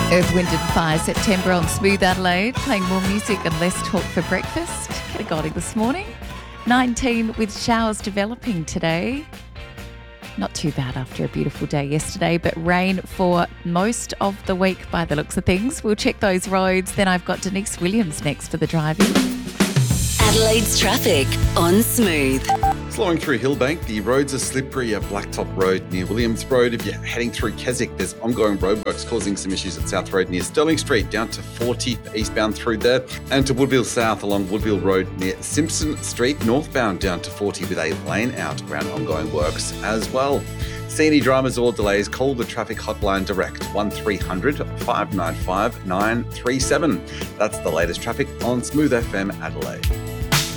Earth, Wind and Fire, September on Smooth Adelaide, playing more music and less talk for breakfast. Categoric this morning. 19 with showers developing today. Not too bad after a beautiful day yesterday, but rain for most of the week by the looks of things. We'll check those roads. Then I've got Denise Williams next for the driving. Adelaide's traffic on Smooth. Slowing through Hillbank, the roads are slippery at Blacktop Road near Williams Road. If you're heading through Keswick, there's ongoing roadworks causing some issues at South Road near Sterling Street, down to 40 eastbound through there, and to Woodville South along Woodville Road near Simpson Street, northbound down to 40 with a lane out around ongoing works as well. See any dramas or delays, call the traffic hotline direct 1300 595 937. That's the latest traffic on Smooth FM Adelaide.